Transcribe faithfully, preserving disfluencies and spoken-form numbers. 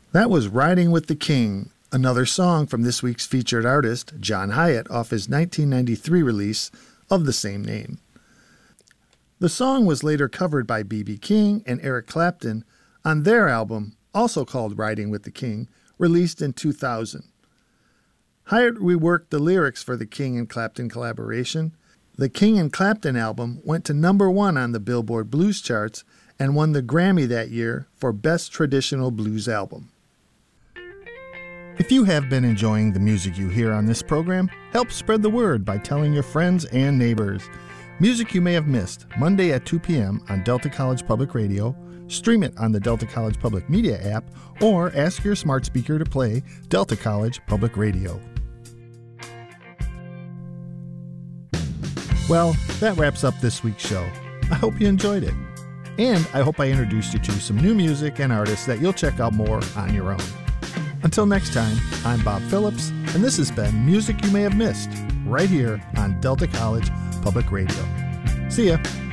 That was Riding with the King, another song from this week's featured artist, John Hiatt, off his nineteen ninety-three release of the same name. The song was later covered by B B King and Eric Clapton on their album, also called Riding with the King, released in two thousand. Hiatt reworked the lyrics for the King and Clapton collaboration. The King and Clapton album went to number one on the Billboard Blues charts and won the Grammy that year for Best Traditional Blues Album. If you have been enjoying the music you hear on this program, help spread the word by telling your friends and neighbors. Music you may have missed, Monday at two p.m. on Delta College Public Radio, stream it on the Delta College Public Media app, or ask your smart speaker to play Delta College Public Radio. Well, that wraps up this week's show. I hope you enjoyed it. And I hope I introduced you to some new music and artists that you'll check out more on your own. Until next time, I'm Bob Phillips, and this has been Music You May Have Missed, right here on Delta College Public Radio. See ya.